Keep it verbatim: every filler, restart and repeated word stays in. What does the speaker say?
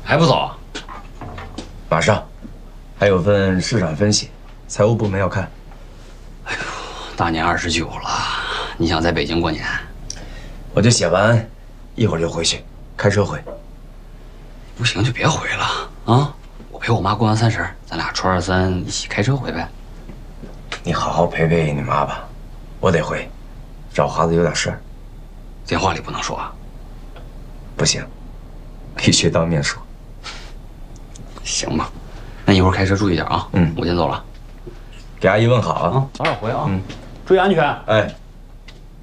还不走啊？ 马上，还有份市场分析，财务部门要看。 哎呦，大年二十九了，你想在北京过年？ 我就写完，一会儿就回去，开车回。 不行就别回了啊！我陪我妈过完三十，咱俩初二三一起开车回呗。 你好好陪陪你妈吧，我得回，找华子有点事儿。 电话里不能说啊。 不行，必须当面说。 行吧，那一会儿开车注意点啊。嗯，我先走了。 给阿姨问好啊。 早点回啊。嗯，注意安全。 哎。